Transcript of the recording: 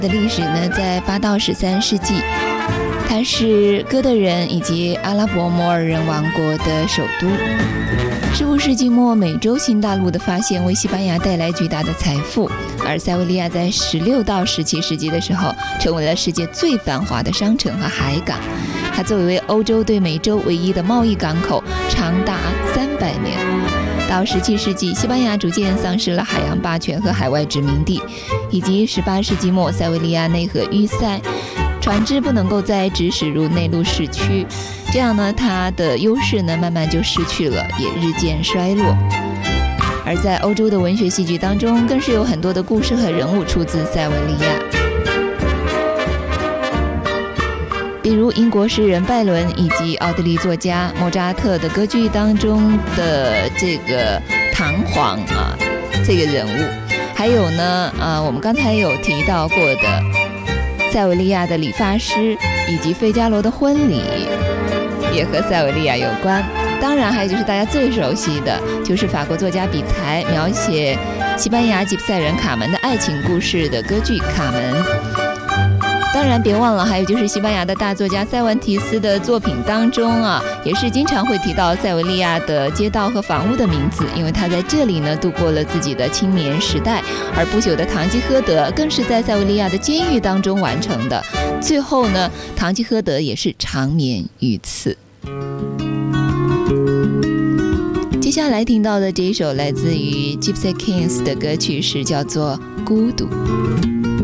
的历史呢，在8到13世纪，它是哥德人以及阿拉伯摩尔人王国的首都。15世纪末，美洲新大陆的发现为西班牙带来巨大的财富，而塞维利亚在16到17世纪的时候，成为了世界最繁华的商城和海港。它作为欧洲对美洲唯一的贸易港口，长达300年。到17世纪，西班牙逐渐丧失了海洋霸权和海外殖民地，以及18世纪末塞维利亚内河淤塞，船只不能够再直驶入内陆市区，这样呢，它的优势呢慢慢就失去了，也日渐衰落。而在欧洲的文学戏剧当中，更是有很多的故事和人物出自塞维利亚，比如英国诗人拜伦以及奥地利作家莫扎特的歌剧当中的这个唐璜这个人物，还有呢我们刚才有提到过的塞维利亚的理发师以及费加罗的婚礼也和塞维利亚有关。当然还有就是大家最熟悉的就是法国作家比才描写西班牙吉普赛人卡门的爱情故事的歌剧《卡门》。当然别忘了还有就是西班牙的大作家塞万提斯的作品当中也是经常会提到塞维利亚的街道和房屋的名字，因为他在这里呢度过了自己的青年时代。而不朽的堂吉诃德更是在塞维利亚的监狱当中完成的，最后呢堂吉诃德也是长眠于此。接下来听到的这一首来自于 Gypsy Kings 的歌曲是叫做《孤独》。